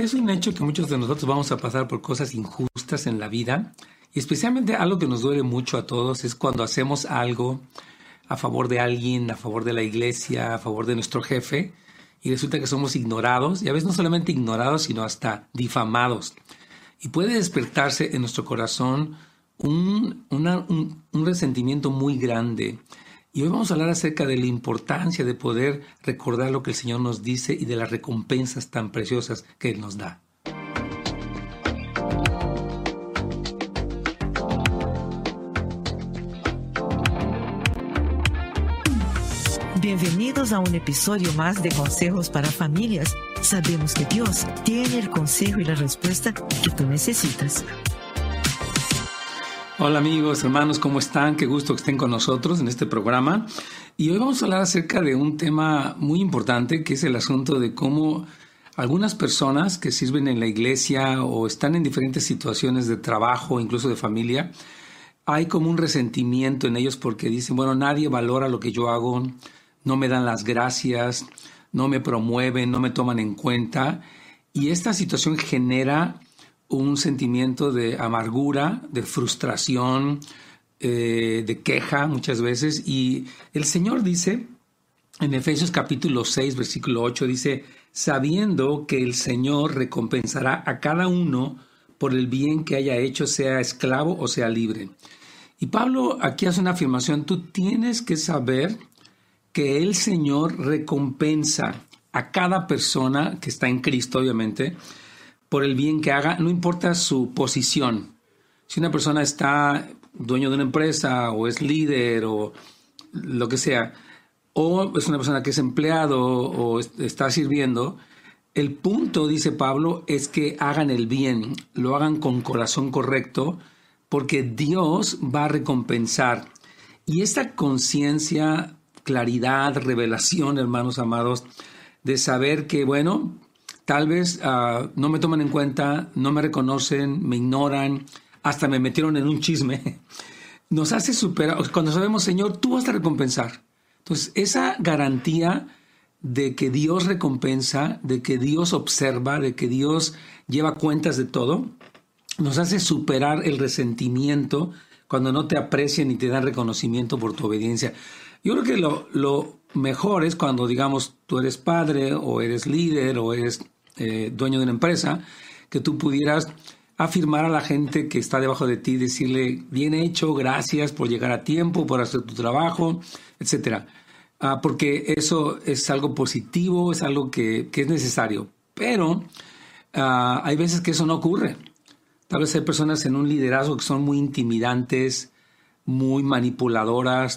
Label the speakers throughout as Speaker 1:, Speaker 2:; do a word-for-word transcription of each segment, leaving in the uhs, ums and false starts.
Speaker 1: Es un hecho que muchos de nosotros vamos a pasar por cosas injustas en la vida, y especialmente algo que nos duele mucho a todos es cuando hacemos algo a favor de alguien, a favor de la iglesia, a favor de nuestro jefe, y resulta que somos ignorados, y a veces no solamente ignorados, sino hasta difamados. Y puede despertarse en nuestro corazón un, una, un, un resentimiento muy grande. Y hoy vamos a hablar acerca de la importancia de poder recordar lo que el Señor nos dice y de las recompensas tan preciosas que Él nos da.
Speaker 2: Bienvenidos a un episodio más de Consejos para Familias. Sabemos que Dios tiene el consejo y la respuesta que tú necesitas.
Speaker 1: Hola amigos, hermanos, ¿cómo están? Qué gusto que estén con nosotros en este programa. Y hoy vamos a hablar acerca de un tema muy importante, que es el asunto de cómo algunas personas que sirven en la iglesia o están en diferentes situaciones de trabajo, incluso de familia, hay como un resentimiento en ellos porque dicen, bueno, nadie valora lo que yo hago, no me dan las gracias, no me promueven, no me toman en cuenta. Y esta situación genera un sentimiento de amargura, de frustración, eh, de queja muchas veces. Y el Señor dice, en Efesios capítulo seis, versículo ocho, dice, sabiendo que el Señor recompensará a cada uno por el bien que haya hecho, sea esclavo o sea libre. Y Pablo aquí hace una afirmación, tú tienes que saber que el Señor recompensa a cada persona que está en Cristo, obviamente, por el bien que haga, no importa su posición. Si una persona está dueño de una empresa o es líder o lo que sea, o es una persona que es empleado o está sirviendo, el punto, dice Pablo, es que hagan el bien, lo hagan con corazón correcto, porque Dios va a recompensar. Y esta conciencia, claridad, revelación, hermanos amados, de saber que, bueno, tal vez uh, no me toman en cuenta, no me reconocen, me ignoran, hasta me metieron en un chisme, nos hace superar. Cuando sabemos, Señor, tú vas a recompensar. Entonces, esa garantía de que Dios recompensa, de que Dios observa, de que Dios lleva cuentas de todo, nos hace superar el resentimiento cuando no te aprecian y te dan reconocimiento por tu obediencia. Yo creo que lo, lo mejor es cuando, digamos, tú eres padre o eres líder o eres eh, dueño de una empresa, que tú pudieras afirmar a la gente que está debajo de ti, decirle, bien hecho, gracias por llegar a tiempo, por hacer tu trabajo, etcétera. Ah, porque eso es algo positivo, es algo que, que es necesario. Pero ah, hay veces que eso no ocurre. Tal vez hay personas en un liderazgo que son muy intimidantes, muy manipuladoras,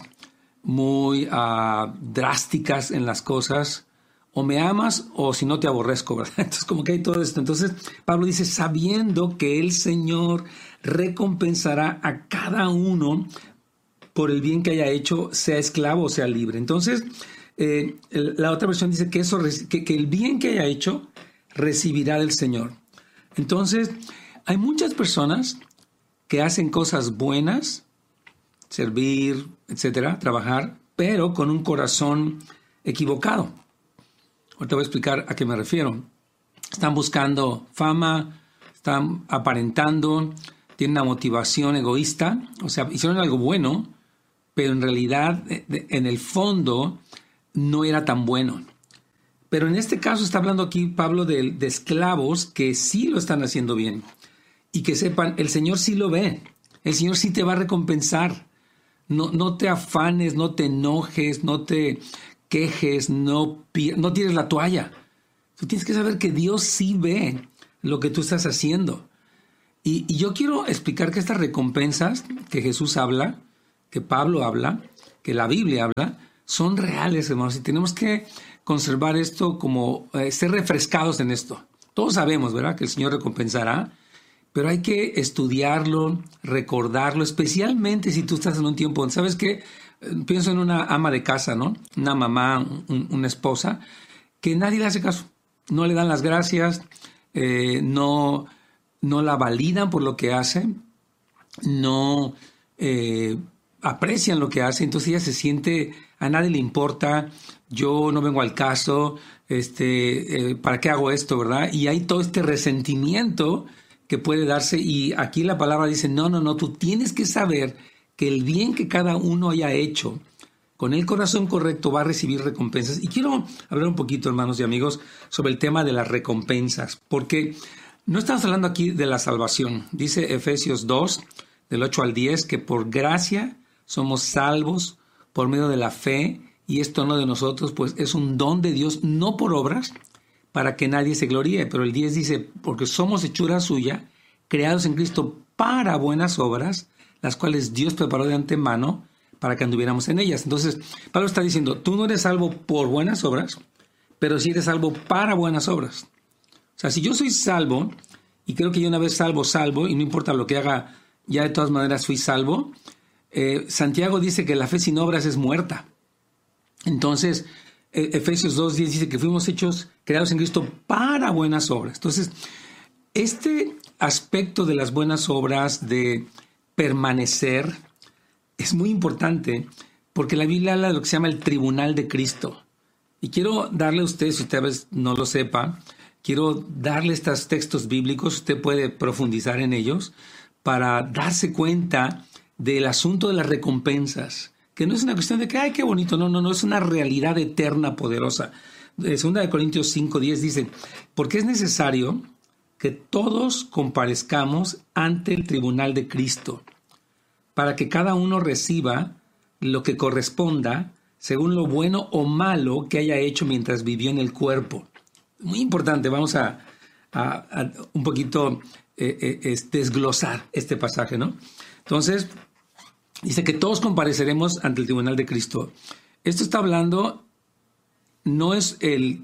Speaker 1: muy uh, drásticas en las cosas, o me amas o si no te aborrezco, ¿verdad? Entonces como que hay todo esto. Entonces Pablo dice, sabiendo que el Señor recompensará a cada uno por el bien que haya hecho, sea esclavo o sea libre. Entonces eh, la otra versión dice que, eso, que, que el bien que haya hecho recibirá del Señor. Entonces hay muchas personas que hacen cosas buenas, servir, etcétera, trabajar, pero con un corazón equivocado. Ahorita voy a explicar a qué me refiero. Están buscando fama, están aparentando, tienen una motivación egoísta, o sea, hicieron algo bueno, pero en realidad, en el fondo, no era tan bueno. Pero en este caso está hablando aquí Pablo de, de esclavos que sí lo están haciendo bien. Y que sepan, el Señor sí lo ve, el Señor sí te va a recompensar. No, no te afanes, no te enojes, no te quejes, no, no tires la toalla. Tú tienes que saber que Dios sí ve lo que tú estás haciendo. Y, y yo quiero explicar que estas recompensas que Jesús habla, que Pablo habla, que la Biblia habla, son reales, hermanos. Y tenemos que conservar esto como, eh, ser refrescados en esto. Todos sabemos, ¿verdad?, que el Señor recompensará. Pero hay que estudiarlo, recordarlo, especialmente si tú estás en un tiempo, ¿sabes qué? Pienso en una ama de casa, ¿no? Una mamá, un, una esposa, que nadie le hace caso. No le dan las gracias, eh, no, no la validan por lo que hace, no eh, aprecian lo que hace, entonces ella se siente a nadie le importa, yo no vengo al caso, este, eh, ¿para qué hago esto, verdad? Y hay todo este resentimiento que puede darse, y aquí la palabra dice, no, no, no, tú tienes que saber que el bien que cada uno haya hecho, con el corazón correcto va a recibir recompensas. Y quiero hablar un poquito, hermanos y amigos, sobre el tema de las recompensas, porque no estamos hablando aquí de la salvación. Dice Efesios dos, del ocho al diez, que por gracia somos salvos por medio de la fe, y esto no de nosotros, pues es un don de Dios, no por obras, para que nadie se gloríe. Pero el diez dice, porque somos hechura suya, creados en Cristo para buenas obras, las cuales Dios preparó de antemano para que anduviéramos en ellas. Entonces, Pablo está diciendo, tú no eres salvo por buenas obras, pero sí eres salvo para buenas obras. O sea, si yo soy salvo, y creo que yo una vez salvo, salvo, y no importa lo que haga, ya de todas maneras fui salvo, eh, Santiago dice que la fe sin obras es muerta. Entonces, eh, Efesios dos diez dice que fuimos hechos, creados en Cristo para buenas obras. Entonces, este aspecto de las buenas obras, de permanecer, es muy importante, porque la Biblia habla de lo que se llama el tribunal de Cristo. Y quiero darle a usted, si usted a veces no lo sepa, quiero darle estos textos bíblicos, usted puede profundizar en ellos, para darse cuenta del asunto de las recompensas, que no es una cuestión de que, ay, qué bonito, no, no, no, es una realidad eterna, poderosa. Segunda de Corintios cinco diez dice, porque es necesario que todos comparezcamos ante el tribunal de Cristo, para que cada uno reciba lo que corresponda según lo bueno o malo que haya hecho mientras vivió en el cuerpo. Muy importante, vamos a, a, a un poquito eh, eh, es desglosar este pasaje, ¿no? Entonces, dice que todos compareceremos ante el tribunal de Cristo. Esto está hablando, no es el,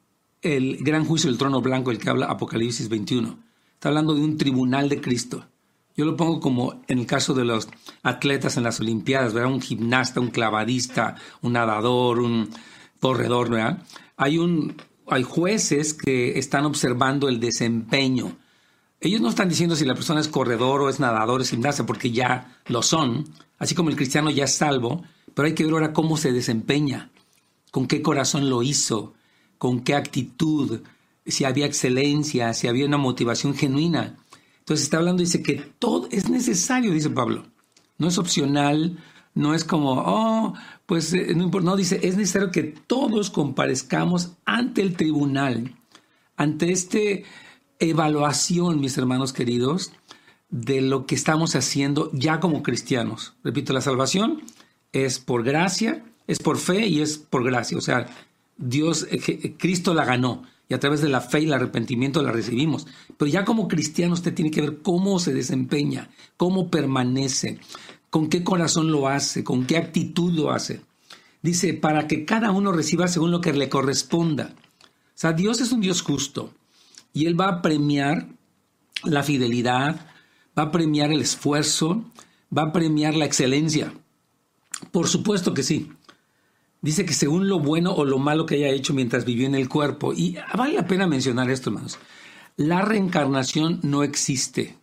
Speaker 1: el gran juicio del trono blanco el que habla Apocalipsis veintiuno. Está hablando de un tribunal de Cristo. Yo lo pongo como en el caso de los atletas en las Olimpiadas, ¿verdad? Un gimnasta, un clavadista, un nadador, un corredor, ¿verdad? Hay, un, hay jueces que están observando el desempeño. Ellos no están diciendo si la persona es corredor o es nadador o es gimnasta, porque ya lo son. Así como el cristiano ya es salvo, pero hay que ver ahora cómo se desempeña, con qué corazón lo hizo, con qué actitud, si había excelencia, si había una motivación genuina. Entonces está hablando, dice que todo es necesario, dice Pablo. No es opcional, no es como, oh, pues eh, no importa. No, dice, es necesario que todos comparezcamos ante el tribunal, ante este evaluación, mis hermanos queridos, de lo que estamos haciendo ya como cristianos. Repito, la salvación es por gracia, es por fe y es por gracia. O sea, Dios, eh, Cristo la ganó. Y a través de la fe y el arrepentimiento la recibimos. Pero ya como cristiano usted tiene que ver cómo se desempeña, cómo permanece, con qué corazón lo hace, con qué actitud lo hace. Dice, para que cada uno reciba según lo que le corresponda. O sea, Dios es un Dios justo y Él va a premiar la fidelidad, va a premiar el esfuerzo, va a premiar la excelencia. Por supuesto que sí. Dice que según lo bueno o lo malo que haya hecho mientras vivió en el cuerpo. Y vale la pena mencionar esto, hermanos. La reencarnación no existe.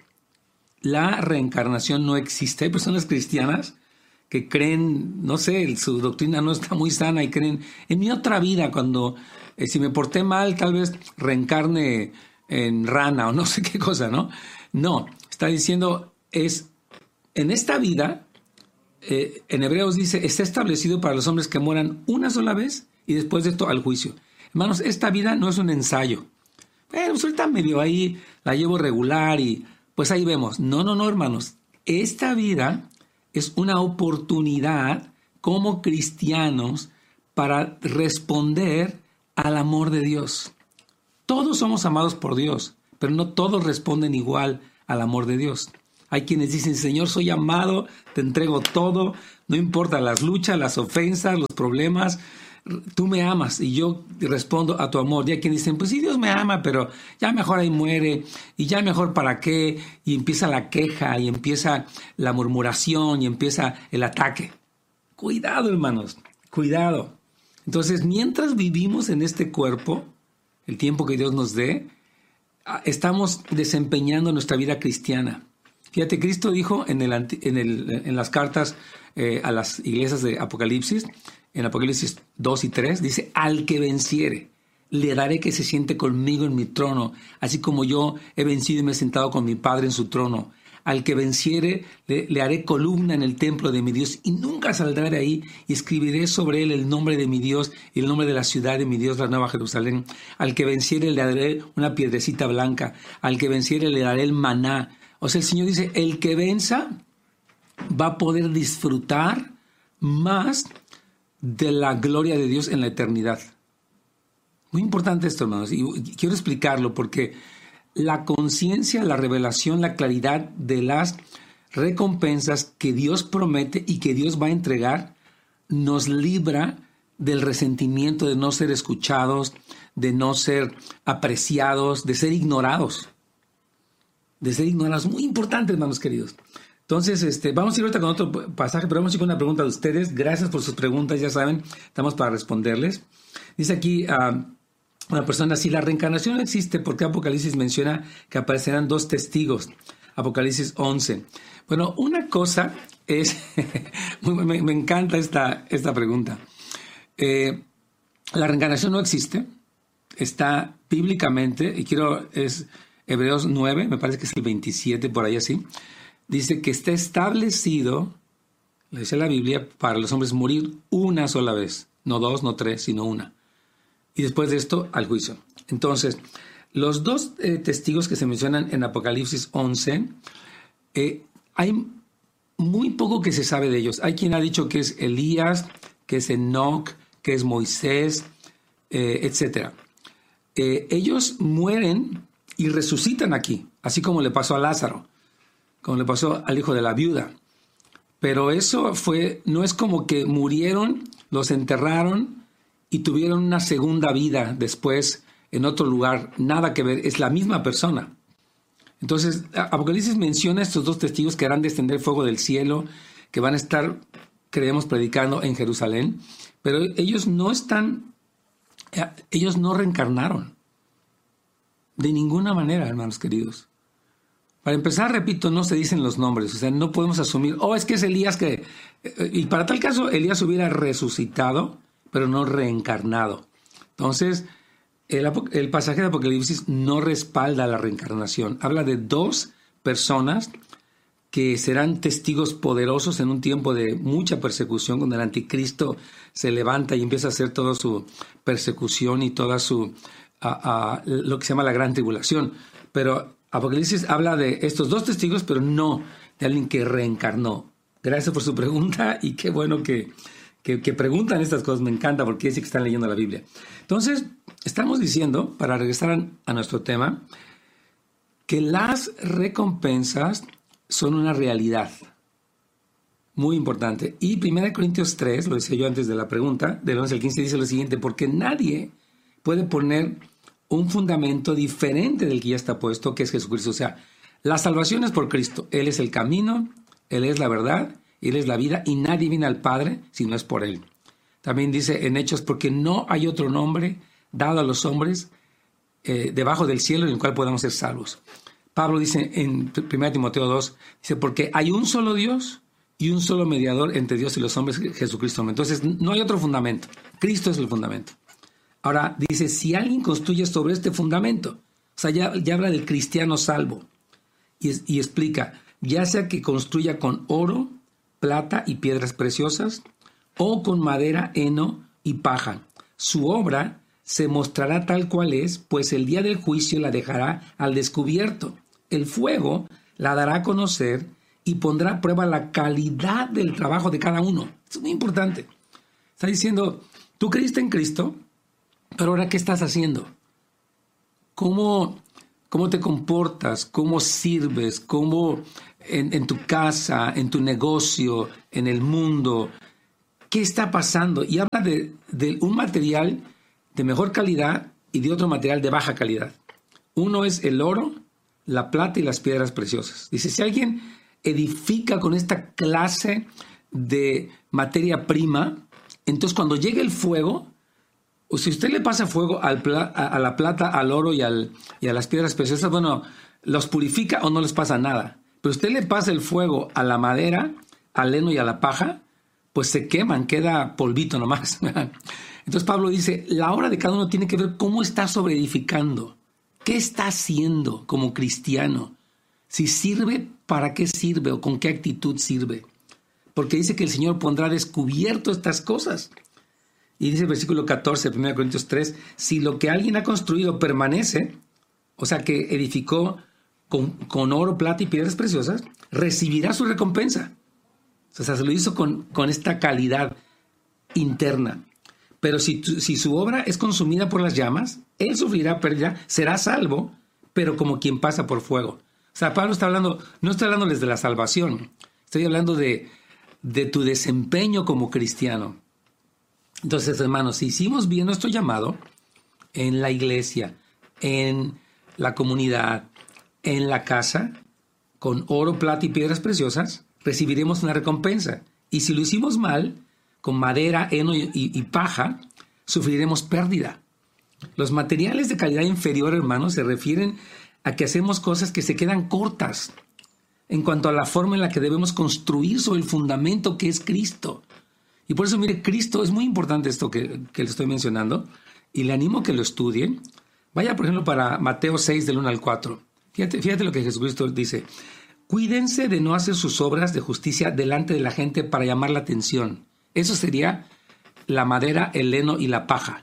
Speaker 1: La reencarnación no existe. Hay personas cristianas que creen, no sé, su doctrina no está muy sana y creen, en mi otra vida, cuando eh, si me porté mal, tal vez reencarne en rana o no sé qué cosa, ¿no? No, está diciendo, es en esta vida... Eh, en Hebreos dice, está establecido para los hombres que mueran una sola vez y después de esto al juicio. Hermanos, esta vida no es un ensayo. Bueno, pues ahorita medio ahí la llevo regular y pues ahí vemos. No, no, no, hermanos. Esta vida es una oportunidad como cristianos para responder al amor de Dios. Todos somos amados por Dios, pero no todos responden igual al amor de Dios. Hay quienes dicen, Señor, soy amado, te entrego todo, no importa las luchas, las ofensas, los problemas, tú me amas y yo respondo a tu amor. Y hay quienes dicen, pues sí, Dios me ama, pero ya mejor ahí muere y ya mejor para qué. Y empieza la queja y empieza la murmuración y empieza el ataque. Cuidado, hermanos, cuidado. Entonces, mientras vivimos en este cuerpo, el tiempo que Dios nos dé, estamos desempeñando nuestra vida cristiana. Fíjate, Cristo dijo en, el, en, el, en las cartas eh, a las iglesias de Apocalipsis, en Apocalipsis dos y tres, dice, al que venciere, le daré que se siente conmigo en mi trono, así como yo he vencido y me he sentado con mi Padre en su trono. Al que venciere, le, le haré columna en el templo de mi Dios y nunca saldrá de ahí, y escribiré sobre él el nombre de mi Dios y el nombre de la ciudad de mi Dios, la Nueva Jerusalén. Al que venciere, le daré una piedrecita blanca. Al que venciere, le daré el maná. O sea, el Señor dice, el que venza va a poder disfrutar más de la gloria de Dios en la eternidad. Muy importante esto, hermanos, y quiero explicarlo porque la conciencia, la revelación, la claridad de las recompensas que Dios promete y que Dios va a entregar nos libra del resentimiento de no ser escuchados, de no ser apreciados, de ser ignorados. De ser ignorados. Muy importante, hermanos queridos. Entonces, este, vamos a ir ahorita con otro pasaje, pero vamos a ir con una pregunta de ustedes. Gracias por sus preguntas, ya saben, estamos para responderles. Dice aquí uh, una persona, si la reencarnación no existe, ¿por qué Apocalipsis menciona que aparecerán dos testigos? Apocalipsis once. Bueno, una cosa es, me, me encanta esta, esta pregunta. Eh, la reencarnación no existe, está bíblicamente, y quiero, es Hebreos nueve, me parece que es el veintisiete, por ahí así. Dice que está establecido, le dice la Biblia, para los hombres morir una sola vez. No dos, no tres, sino una. Y después de esto, al juicio. Entonces, los dos eh, testigos que se mencionan en Apocalipsis once, eh, hay muy poco que se sabe de ellos. Hay quien ha dicho que es Elías, que es Enoc, que es Moisés, eh, etcétera. Eh, ellos mueren y resucitan aquí, así como le pasó a Lázaro, como le pasó al hijo de la viuda. Pero eso fue, no es como que murieron, los enterraron y tuvieron una segunda vida después en otro lugar. Nada que ver, es la misma persona. Entonces, Apocalipsis menciona a estos dos testigos que harán descender fuego del cielo, que van a estar, creemos, predicando en Jerusalén, pero ellos no están, ellos no reencarnaron. De ninguna manera, hermanos queridos. Para empezar, repito, no se dicen los nombres, o sea, no podemos asumir, oh, es que es Elías que... Y para tal caso, Elías hubiera resucitado, pero no reencarnado. Entonces, el, el pasaje de Apocalipsis no respalda la reencarnación. Habla de dos personas que serán testigos poderosos en un tiempo de mucha persecución, cuando el anticristo se levanta y empieza a hacer toda su persecución y toda su... A, a, lo que se llama la gran tribulación. Pero Apocalipsis habla de estos dos testigos, pero no de alguien que reencarnó. Gracias por su pregunta y qué bueno que, que, que preguntan estas cosas. Me encanta porque es que están leyendo la Biblia. Entonces, estamos diciendo, para regresar a, a nuestro tema, que las recompensas son una realidad muy importante. Y primera Corintios tres, lo decía yo antes de la pregunta, del once al quince, dice lo siguiente: porque nadie puede poner un fundamento diferente del que ya está puesto, que es Jesucristo. O sea, la salvación es por Cristo. Él es el camino, Él es la verdad, Él es la vida, y nadie viene al Padre si no es por Él. También dice en Hechos, porque no hay otro nombre dado a los hombres eh, debajo del cielo en el cual podamos ser salvos. Pablo dice en primera Timoteo dos, dice, porque hay un solo Dios y un solo mediador entre Dios y los hombres, Jesucristo. Entonces, no hay otro fundamento. Cristo es el fundamento. Ahora dice, si alguien construye sobre este fundamento, o sea, ya, ya habla del cristiano salvo, y, y explica, ya sea que construya con oro, plata y piedras preciosas, o con madera, heno y paja. Su obra se mostrará tal cual es, pues el día del juicio la dejará al descubierto. El fuego la dará a conocer y pondrá a prueba la calidad del trabajo de cada uno. Es muy importante. Está diciendo, tú creíste en Cristo, pero ahora, ¿qué estás haciendo? ¿Cómo, cómo te comportas? ¿Cómo sirves? ¿Cómo en, en tu casa, en tu negocio, en el mundo? ¿Qué está pasando? Y habla de, de un material de mejor calidad y de otro material de baja calidad. Uno es el oro, la plata y las piedras preciosas. Dice, si alguien edifica con esta clase de materia prima, entonces cuando llegue el fuego, o si usted le pasa fuego al pla- a la plata, al oro y, al, y a las piedras preciosas, bueno, los purifica o no les pasa nada. Pero usted le pasa el fuego a la madera, al heno y a la paja, pues se queman, queda polvito nomás. Entonces Pablo dice, la obra de cada uno tiene que ver cómo está sobreedificando, qué está haciendo como cristiano, si sirve, para qué sirve o con qué actitud sirve. Porque dice que el Señor pondrá descubierto estas cosas. Y dice el versículo catorce, primera Corintios tres, si lo que alguien ha construido permanece, o sea que edificó con, con oro, plata y piedras preciosas, recibirá su recompensa. O sea, se lo hizo con, con esta calidad interna. Pero si, si su obra es consumida por las llamas, él sufrirá pérdida, será salvo, pero como quien pasa por fuego. O sea, Pablo está hablando, no estoy hablándoles de la salvación, estoy hablando de, de tu desempeño como cristiano. Entonces, hermanos, si hicimos bien nuestro llamado en la iglesia, en la comunidad, en la casa, con oro, plata y piedras preciosas, recibiremos una recompensa. Y si lo hicimos mal, con madera, heno y, y, y paja, sufriremos pérdida. Los materiales de calidad inferior, hermanos, se refieren a que hacemos cosas que se quedan cortas en cuanto a la forma en la que debemos construir sobre el fundamento que es Cristo. Y por eso, mire, Cristo, es muy importante esto que, que le estoy mencionando, y le animo a que lo estudie. Vaya, por ejemplo, para Mateo seis, del uno al cuatro. Fíjate, fíjate lo que Jesucristo dice. Cuídense de no hacer sus obras de justicia delante de la gente para llamar la atención. Eso sería la madera, el heno y la paja.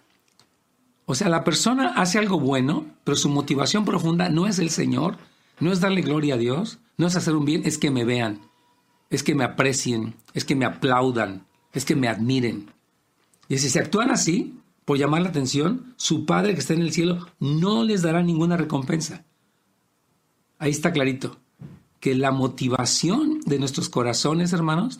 Speaker 1: O sea, la persona hace algo bueno, pero su motivación profunda no es el Señor, no es darle gloria a Dios, no es hacer un bien, es que me vean, es que me aprecien, es que me aplaudan, es que me admiren. Y si se actúan así, por llamar la atención, su Padre que está en el cielo no les dará ninguna recompensa. Ahí está clarito, que la motivación de nuestros corazones, hermanos,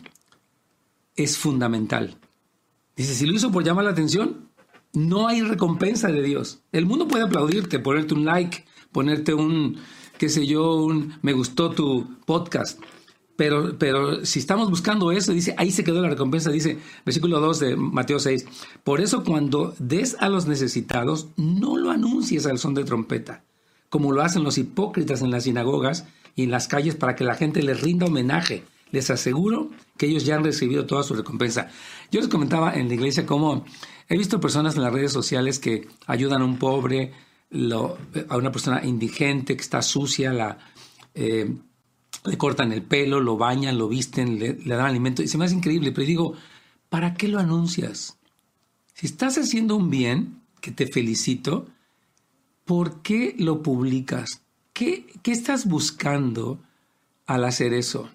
Speaker 1: es fundamental. Dice, si lo hizo por llamar la atención, no hay recompensa de Dios. El mundo puede aplaudirte, ponerte un like, ponerte un, qué sé yo, un me gustó tu podcast. Pero, pero si estamos buscando eso, dice, ahí se quedó la recompensa, dice, versículo dos de Mateo seis. Por eso cuando des a los necesitados, no lo anuncies al son de trompeta, como lo hacen los hipócritas en las sinagogas y en las calles para que la gente les rinda homenaje. Les aseguro que ellos ya han recibido toda su recompensa. Yo les comentaba en la iglesia cómo he visto personas en las redes sociales que ayudan a un pobre, lo, a una persona indigente que está sucia, la, eh, le cortan el pelo, lo bañan, lo visten, le, le dan alimento. Y se me hace increíble, pero digo, ¿para qué lo anuncias? Si estás haciendo un bien, que te felicito, ¿por qué lo publicas? ¿Qué, qué estás buscando al hacer eso?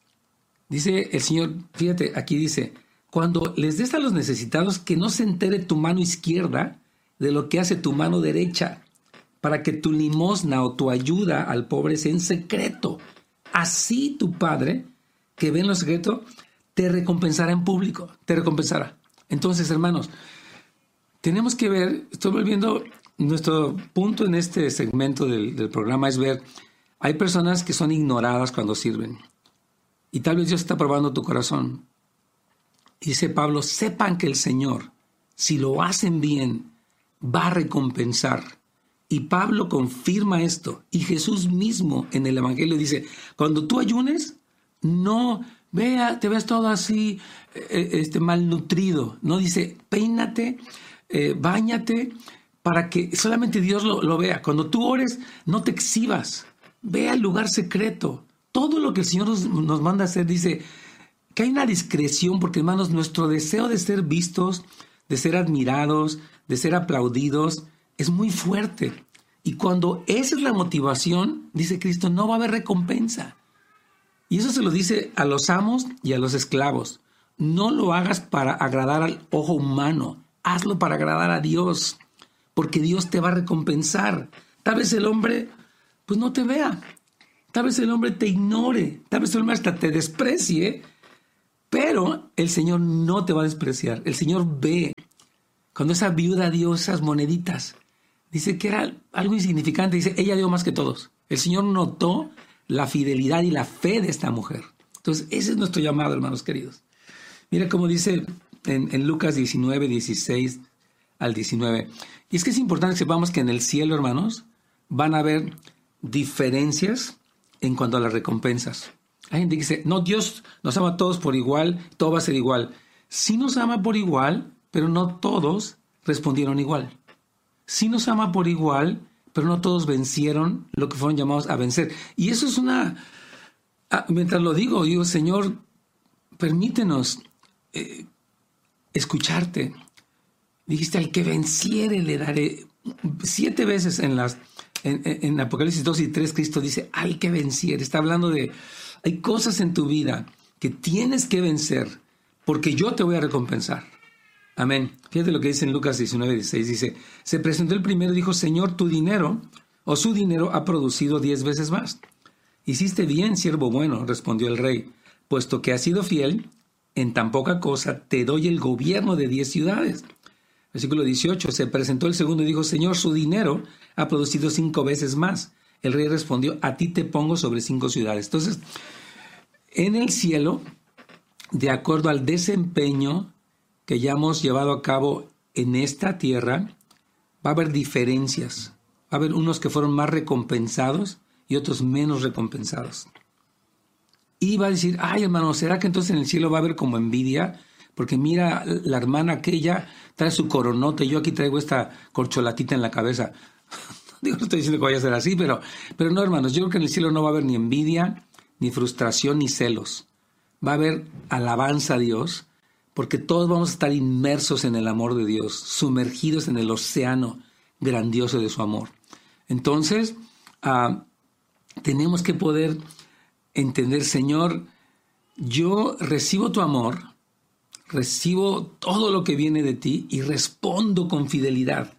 Speaker 1: Dice el Señor, fíjate, aquí dice, cuando les des a los necesitados, que no se entere tu mano izquierda de lo que hace tu mano derecha, para que tu limosna o tu ayuda al pobre sea en secreto. Así tu Padre, que ve en lo secreto, te recompensará en público, te recompensará. Entonces, hermanos, tenemos que ver, estoy volviendo, nuestro punto en este segmento del, del programa es ver, hay personas que son ignoradas cuando sirven. Y tal vez Dios está probando tu corazón. Y dice Pablo, sepan que el Señor, si lo hacen bien, va a recompensar. Y Pablo confirma esto. Y Jesús mismo en el Evangelio dice, cuando tú ayunes, no vea, te ves todo así eh, este, malnutrido. No, dice, peínate, eh, báñate, para que solamente Dios lo, lo vea. Cuando tú ores, no te exhibas. Ve al lugar secreto. Todo lo que el Señor nos, nos manda a hacer, dice que hay una discreción, porque hermanos, nuestro deseo de ser vistos, de ser admirados, de ser aplaudidos, es muy fuerte. Y cuando esa es la motivación, dice Cristo, no va a haber recompensa. Y eso se lo dice a los amos y a los esclavos. No lo hagas para agradar al ojo humano, hazlo para agradar a Dios, porque Dios te va a recompensar. Tal vez el hombre pues no te vea. Tal vez el hombre te ignore, tal vez el hombre hasta te desprecie, pero el Señor no te va a despreciar. El Señor ve. Cuando esa viuda dio esas moneditas, dice que era algo insignificante, dice, ella dio más que todos. El Señor notó la fidelidad y la fe de esta mujer. Entonces, ese es nuestro llamado, hermanos queridos. Mira cómo dice en, en Lucas diecinueve, dieciséis al diecinueve. Y es que es importante que sepamos que en el cielo, hermanos, van a haber diferencias en cuanto a las recompensas. Hay gente que dice, no, Dios nos ama a todos por igual, todo va a ser igual. sí nos ama por igual, pero no todos respondieron igual. Sí nos ama por igual, pero no todos vencieron lo que fueron llamados a vencer. Y eso es una... Ah, mientras lo digo, digo, Señor, permítenos eh, escucharte. Dijiste, al que venciere le daré. Siete veces en las en, en Apocalipsis dos y tres, Cristo dice, al que venciere. Está hablando de, hay cosas en tu vida que tienes que vencer, porque yo te voy a recompensar. Amén. Fíjate lo que dice en Lucas diecinueve, dieciséis. Dice, se presentó el primero y dijo, Señor, tu dinero o su dinero ha producido diez veces más. Hiciste bien, siervo bueno, respondió el rey, puesto que has sido fiel, en tan poca cosa te doy el gobierno de diez ciudades. Versículo dieciocho, se presentó el segundo y dijo, Señor, su dinero ha producido cinco veces más. El rey respondió, a ti te pongo sobre cinco ciudades. Entonces, en el cielo, de acuerdo al desempeño que ya hemos llevado a cabo en esta tierra, va a haber diferencias. Va a haber unos que fueron más recompensados y otros menos recompensados. Y va a decir, ay hermano, ¿será que entonces en el cielo va a haber como envidia? Porque mira, la hermana aquella trae su coronota y yo aquí traigo esta corcholatita en la cabeza. Digo, no estoy diciendo que vaya a ser así, pero, pero no, hermanos, yo creo que en el cielo no va a haber ni envidia, ni frustración, ni celos. Va a haber alabanza a Dios, porque todos vamos a estar inmersos en el amor de Dios, sumergidos en el océano grandioso de su amor. Entonces, uh, tenemos que poder entender, Señor, yo recibo tu amor, recibo todo lo que viene de ti y respondo con fidelidad.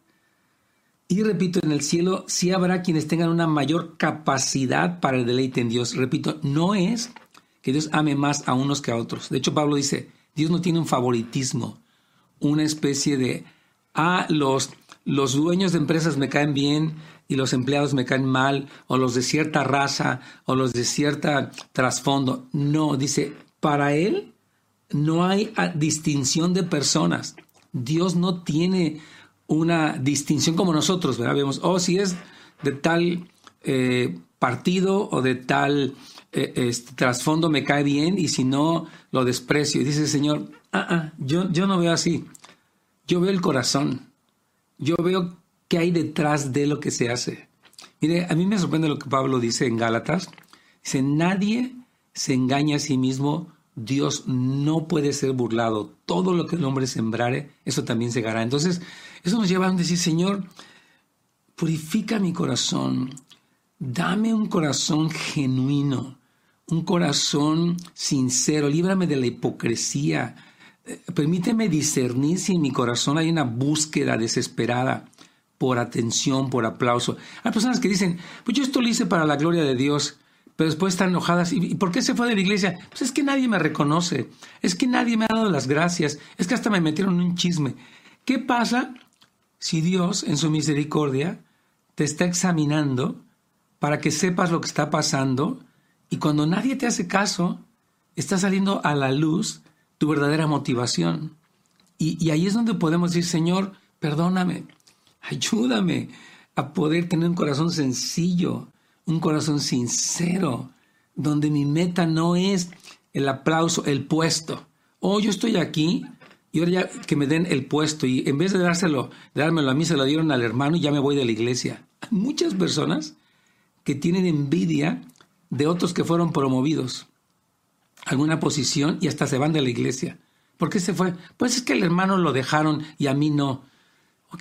Speaker 1: Y repito, en el cielo sí habrá quienes tengan una mayor capacidad para el deleite en Dios. Repito, no es que Dios ame más a unos que a otros. De hecho, Pablo dice, Dios no tiene un favoritismo, una especie de, ah, los, los dueños de empresas me caen bien y los empleados me caen mal, o los de cierta raza, o los de cierta trasfondo. No, dice, para Él no hay distinción de personas. Dios no tiene una distinción como nosotros, ¿verdad? Vemos, oh, si es de tal eh, partido o de tal eh, este, trasfondo me cae bien y si no, lo desprecio. Y dice el Señor, ah, ah, yo, yo no veo así. Yo veo el corazón. Yo veo qué hay detrás de lo que se hace. Mire, a mí me sorprende lo que Pablo dice en Gálatas. Dice, nadie se engaña a sí mismo. Dios no puede ser burlado. Todo lo que el hombre sembrare, eso también segará. Entonces, eso nos lleva a decir, Señor, purifica mi corazón. Dame un corazón genuino, un corazón sincero. Líbrame de la hipocresía. Permíteme discernir si en mi corazón hay una búsqueda desesperada por atención, por aplauso. Hay personas que dicen, pues yo esto lo hice para la gloria de Dios, pero después están enojadas. ¿Y por qué se fue de la iglesia? Pues es que nadie me reconoce, es que nadie me ha dado las gracias, es que hasta me metieron en un chisme. ¿Qué pasa si Dios, en su misericordia, te está examinando para que sepas lo que está pasando y cuando nadie te hace caso, está saliendo a la luz tu verdadera motivación? Y, y ahí es donde podemos decir, Señor, perdóname, ayúdame a poder tener un corazón sencillo, un corazón sincero, donde mi meta no es el aplauso, el puesto. Oh, yo estoy aquí y ahora ya que me den el puesto y en vez de dárselo, de dármelo a mí, se lo dieron al hermano y ya me voy de la iglesia. Hay muchas personas que tienen envidia de otros que fueron promovidos a alguna posición y hasta se van de la iglesia. ¿Por qué se fue? Pues es que al hermano lo dejaron y a mí no. Ok,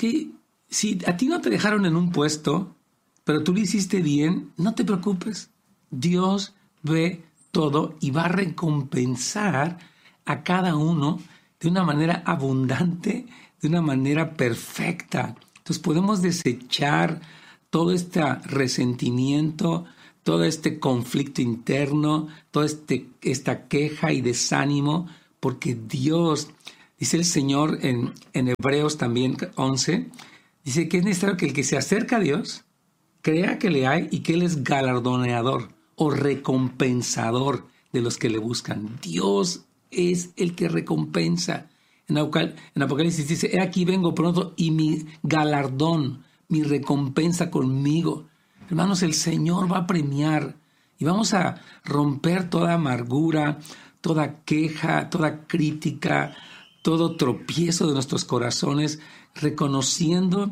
Speaker 1: si a ti no te dejaron en un puesto, pero tú lo hiciste bien, no te preocupes. Dios ve todo y va a recompensar a cada uno de una manera abundante, de una manera perfecta. Entonces podemos desechar todo este resentimiento, todo este conflicto interno, toda este, esta queja y desánimo, porque Dios, dice el Señor en, en Hebreos también once, dice que es necesario que el que se acerca a Dios crea que le hay y que Él es galardoneador o recompensador de los que le buscan. Dios es el que recompensa. En Apocalipsis dice, he aquí vengo pronto y mi galardón, mi recompensa conmigo. Hermanos, el Señor va a premiar y vamos a romper toda amargura, toda queja, toda crítica, todo tropiezo de nuestros corazones, reconociendo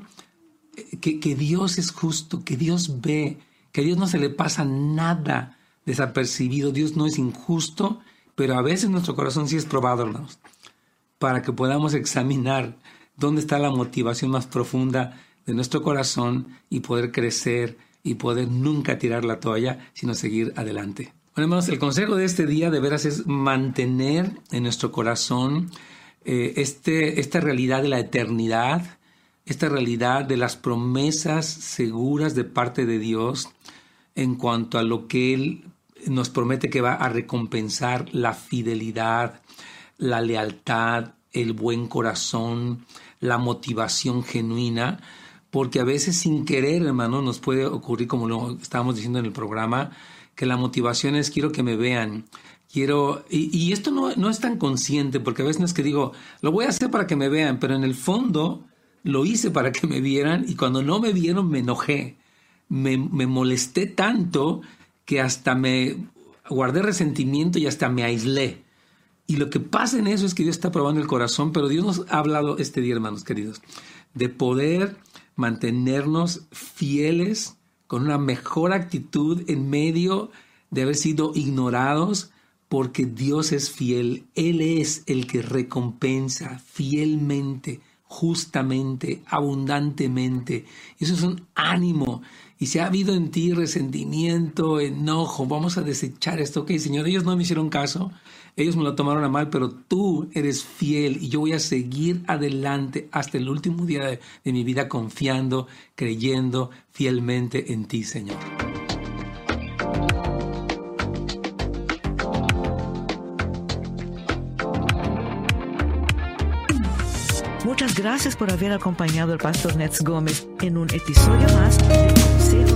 Speaker 1: que, que Dios es justo, que Dios ve, que a Dios no se le pasa nada desapercibido. Dios no es injusto, pero a veces nuestro corazón sí es probado, hermanos, para que podamos examinar dónde está la motivación más profunda de nuestro corazón y poder crecer y poder nunca tirar la toalla, sino seguir adelante. Bueno, hermanos, el consejo de este día de veras es mantener en nuestro corazón eh, este, esta realidad de la eternidad, esta realidad de las promesas seguras de parte de Dios en cuanto a lo que Él nos promete que va a recompensar: la fidelidad, la lealtad, el buen corazón, la motivación genuina, porque a veces sin querer, hermano, nos puede ocurrir, como lo estábamos diciendo en el programa, que la motivación es quiero que me vean, quiero, y, y esto no, no es tan consciente, porque a veces no es que digo, lo voy a hacer para que me vean, pero en el fondo lo hice para que me vieran, y cuando no me vieron me enojé, me, me molesté tanto que hasta me guardé resentimiento y hasta me aislé. Y lo que pasa en eso es que Dios está probando el corazón, pero Dios nos ha hablado este día, hermanos queridos, de poder mantenernos fieles con una mejor actitud en medio de haber sido ignorados, porque Dios es fiel. Él es el que recompensa fielmente, justamente, abundantemente. Eso es un ánimo. Y si ha habido en ti resentimiento, enojo, vamos a desechar esto. Ok, Señor, ellos no me hicieron caso, ellos me lo tomaron a mal, pero tú eres fiel y yo voy a seguir adelante hasta el último día de, de mi vida, confiando, creyendo fielmente en ti, Señor.
Speaker 2: Muchas gracias por haber acompañado al pastor Nets Gómez en un episodio más de Consejo